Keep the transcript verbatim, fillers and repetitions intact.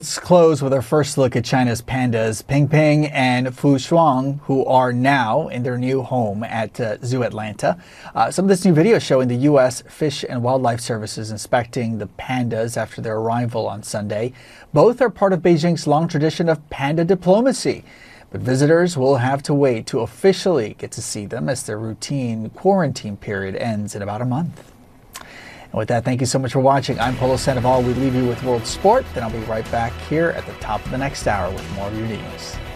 Let's close with our first look at China's pandas, Pingping and Fu Shuang, who are now in their new home at uh, Zoo Atlanta. Uh, some of this new video showing the U S Fish and Wildlife Services inspecting the pandas after their arrival on Sunday. Both are part of Beijing's long tradition of panda diplomacy. But visitors will have to wait to officially get to see them as their routine quarantine period ends in about a month. And with that, thank you so much for watching. I'm Polo Sandoval. We leave you with World Sport. Then I'll be right back here at the top of the next hour with more of your news.